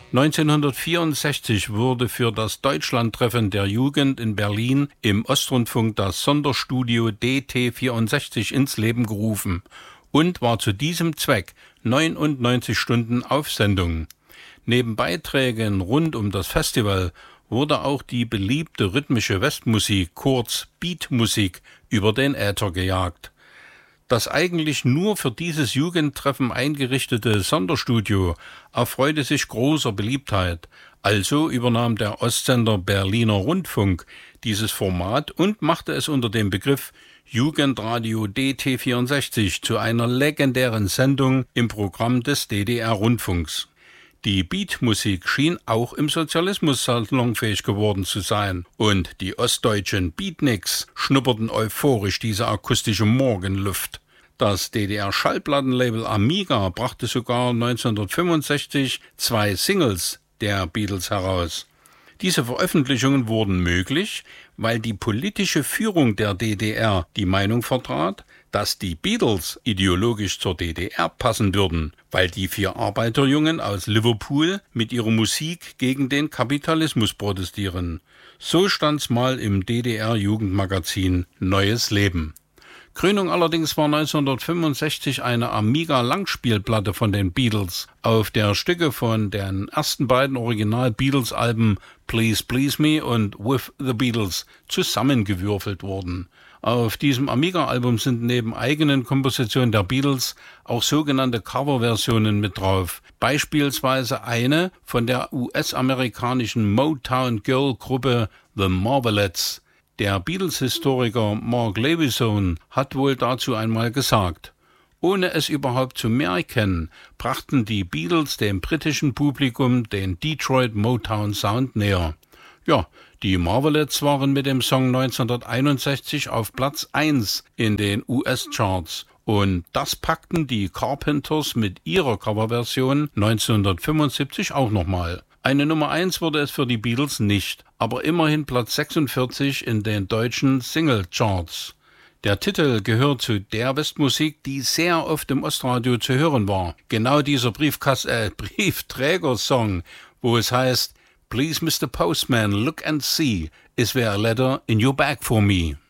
1964 wurde für das Deutschlandtreffen der Jugend in Berlin im Ostrundfunk das Sonderstudio DT64 ins Leben gerufen und war zu diesem Zweck 99 Stunden auf Sendung. Neben Beiträgen rund um das Festival wurde auch die beliebte rhythmische Westmusik, kurz Beatmusik, über den Äther gejagt. Das eigentlich nur für dieses Jugendtreffen eingerichtete Sonderstudio erfreute sich großer Beliebtheit. Also übernahm der Ostsender Berliner Rundfunk dieses Format und machte es unter dem Begriff Jugendradio DT64 zu einer legendären Sendung im Programm des DDR-Rundfunks. Die Beatmusik schien auch im Sozialismus salonfähig geworden zu sein und die ostdeutschen Beatniks schnupperten euphorisch diese akustische Morgenluft. Das DDR-Schallplattenlabel Amiga brachte sogar 1965 2 Singles der Beatles heraus. Diese Veröffentlichungen wurden möglich, weil die politische Führung der DDR die Meinung vertrat, dass die Beatles ideologisch zur DDR passen würden, weil die 4 Arbeiterjungen aus Liverpool mit ihrer Musik gegen den Kapitalismus protestieren. So stand's mal im DDR-Jugendmagazin Neues Leben. Krönung allerdings war 1965 eine Amiga-Langspielplatte von den Beatles, auf der Stücke von den ersten beiden Original-Beatles-Alben Please Please Me und With the Beatles zusammengewürfelt wurden. Auf diesem Amiga-Album sind neben eigenen Kompositionen der Beatles auch sogenannte Coverversionen mit drauf. Beispielsweise eine von der US-amerikanischen Motown-Girl-Gruppe The Marvelettes. Der Beatles-Historiker Mark Lewisohn hat wohl dazu einmal gesagt: Ohne es überhaupt zu merken, brachten die Beatles dem britischen Publikum den Detroit Motown Sound näher. Ja, die Marvelettes waren mit dem Song 1961 auf Platz 1 in den US-Charts und das packten die Carpenters mit ihrer Coverversion 1975 auch nochmal. Eine Nummer 1 wurde es für die Beatles nicht, aber immerhin Platz 46 in den deutschen Single-Charts. Der Titel gehört zu der Westmusik, die sehr oft im Ostradio zu hören war. Genau dieser Briefträgersong, wo es heißt: Please Mr. Postman, look and see, is there a letter in your bag for me?